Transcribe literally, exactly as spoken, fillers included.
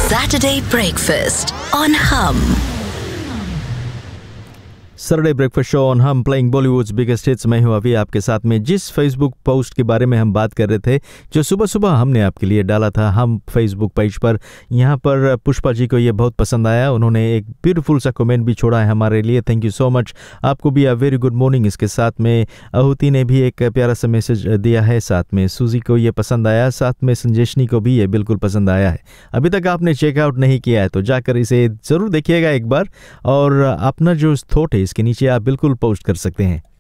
Saturday Breakfast on Hum. Saturday breakfast show on हम playing Bollywoods biggest hits. मैं हूं अभी आपके साथ में। जिस फेसबुक पोस्ट के बारे में हम बात कर रहे थे, जो सुबह सुबह हमने आपके लिए डाला था हम फेसबुक पेज पर, यहाँ पर पुष्पा जी को ये बहुत पसंद आया। उन्होंने एक ब्यूटीफुल सा कमेंट भी छोड़ा है हमारे लिए। Thank you so much. आपको भी अ वेरी गुड मॉर्निंग। इसके साथ में अहुति ने भी एक प्यारा सा मैसेज दिया है। साथ में सूजी को ये पसंद आया, साथ में संजेशनी को भी ये बिल्कुल पसंद आया है। अभी तक आपने चेकआउट नहीं किया है तो जाकर इसे ज़रूर देखिएगा एक बार, और अपना जो थॉट है इसके नीचे आप बिल्कुल पोस्ट कर सकते हैं।